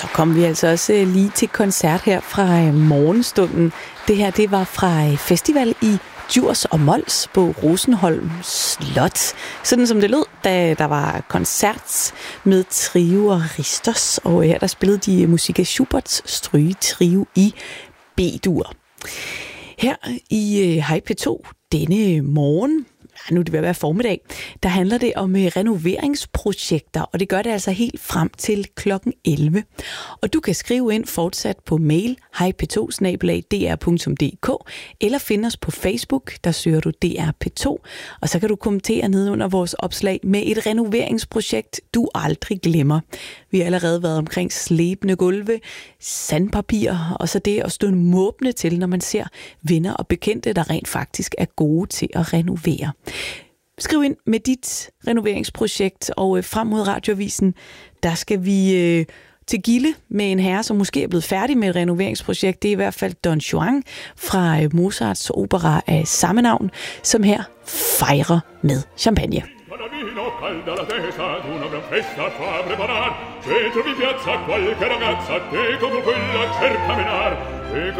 Så kom vi altså også lige til koncert her fra morgenstunden. Det her, det var fra festival i Djurs og Mols på Rosenholm Slot. Sådan som det lød, da der var koncert med Trio og Ristos. Og her der spillede de Musica Schuberts strygetrio i B-dur. Her i Hej P2 denne morgen, nu er det ved at være formiddag, der handler det om renoveringsprojekter, og det gør det altså helt frem til klokken 11. Og du kan skrive ind fortsat på mail hejp2@dr.dk eller finde os på Facebook, der søger du DR P2, og så kan du kommentere ned under vores opslag med et renoveringsprojekt, du aldrig glemmer. Vi har allerede været omkring slebende gulve, sandpapir, og så det at stå måbne til, når man ser venner og bekendte, der rent faktisk er gode til at renovere. Skriv ind med dit renoveringsprojekt, og frem mod Radioavisen, der skal vi til Gilde med en herre, som måske er blevet færdig med et renoveringsprojekt. Det er i hvert fald Don Juan fra Mozarts opera af samme navn, som her fejrer med champagne. Calda la testa ad una gran festa fa preparar. Se trovi in piazza qualche ragazza che con quella cerca menar, e